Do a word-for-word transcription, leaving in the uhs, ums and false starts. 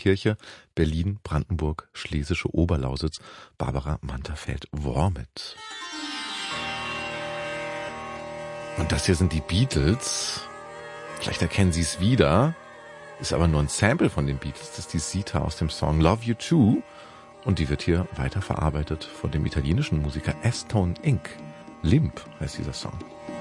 Neunkirche, Berlin, Brandenburg, Schlesische Oberlausitz, Barbara Manterfeld-Wormit. Und das hier sind die Beatles. Vielleicht erkennen Sie es wieder. Ist aber nur ein Sample von den Beatles. Das ist die Sita aus dem Song Love You Too. Und die wird hier weiterverarbeitet von dem italienischen Musiker Astone Incorporated. Limp heißt dieser Song.